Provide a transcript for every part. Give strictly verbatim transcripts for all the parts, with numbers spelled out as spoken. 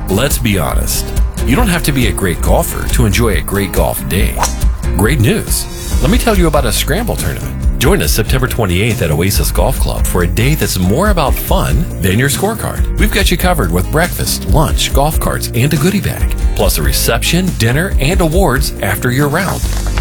Let's be honest. You don't have to be a great golfer to enjoy a great golf day. Great news. Let me tell you about a scramble tournament. Join us September twenty-eighth at Oasis Golf Club for a day that's more about fun than your scorecard. We've got you covered with breakfast, lunch, golf carts, and a goodie bag, plus a reception, dinner, and awards after your round.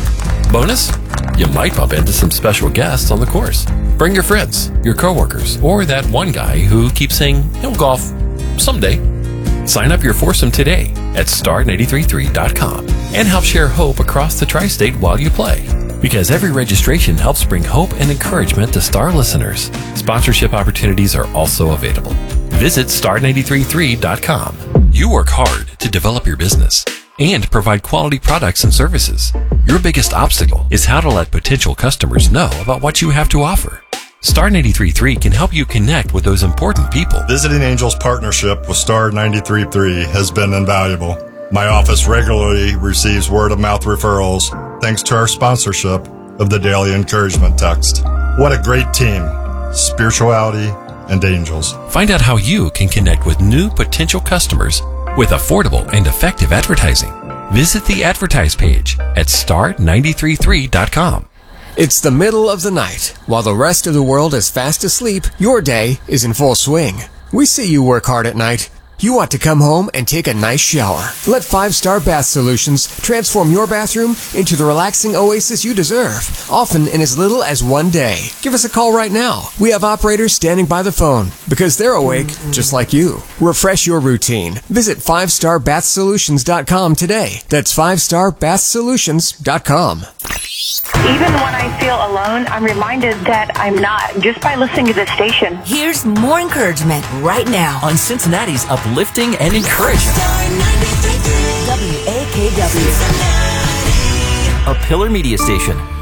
Bonus? You might bump into some special guests on the course. Bring your friends, your coworkers, or that one guy who keeps saying he'll golf someday. Sign up your foursome today at star nine three three dot com and help share hope across the tri-state while you play. Because every registration helps bring hope and encouragement to Star listeners. Sponsorship opportunities are also available. Visit star nine three three dot com. You work hard to develop your business and provide quality products and services. Your biggest obstacle is how to let potential customers know about what you have to offer. Star nine three three can help you connect with those important people. Visiting Angels partnership with Star nine three three has been invaluable. My office regularly receives word-of-mouth referrals thanks to our sponsorship of the Daily Encouragement Text. What a great team, spirituality, and angels. Find out how you can connect with new potential customers with affordable and effective advertising. Visit the advertise page at star nine three three dot com. It's the middle of the night. While the rest of the world is fast asleep, your day is in full swing. We see you work hard at night. You want to come home and take a nice shower. Let Five Star Bath Solutions transform your bathroom into the relaxing oasis you deserve, often in as little as one day. Give us a call right now. We have operators standing by the phone because they're awake just like you. Refresh your routine. Visit five star bath solutions dot com today. That's five star bath solutions dot com. Even when I feel alone, I'm reminded that I'm not, just by listening to this station. Here's more encouragement right now on Cincinnati's uplifting and encouraging W A K W, a Pillar Media station.